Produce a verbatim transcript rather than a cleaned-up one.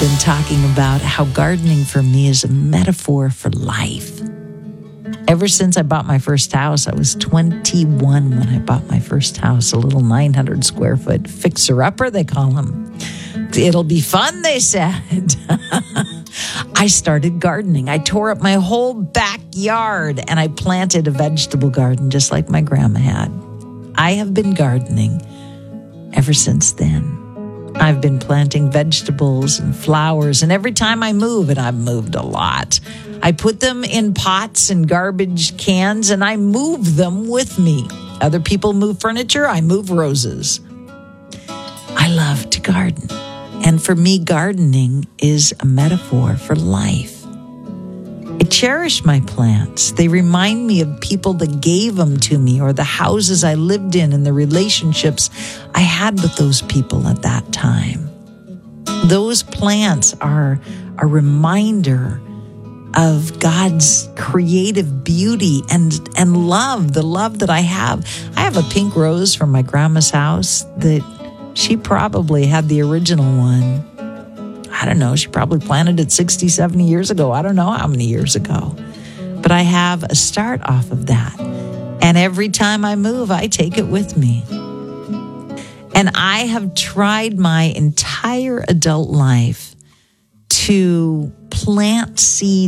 been talking about how gardening for me is a metaphor for life. Ever since I bought my first house, I was twenty-one when I bought my first house, a little nine hundred square foot fixer-upper, they call them. It'll be fun, they said. I started gardening. I tore up my whole backyard and I planted a vegetable garden just like my grandma had. I have been gardening ever since then. I've been planting vegetables and flowers, and every time I move, and I've moved a lot, I put them in pots and garbage cans, and I move them with me. Other people move furniture, I move roses. I love to garden, and for me, gardening is a metaphor for life. I cherish my plants. They remind me of people that gave them to me, or the houses I lived in and the relationships I had with those people at that time. Those plants are a reminder of God's creative beauty and, and love, the love that I have. I have a pink rose from my grandma's house that she probably had the original one. I don't know, she probably planted it sixty, seventy years ago. I don't know how many years ago. But I have a start off of that. And every time I move, I take it with me. And I have tried my entire adult life to plant seeds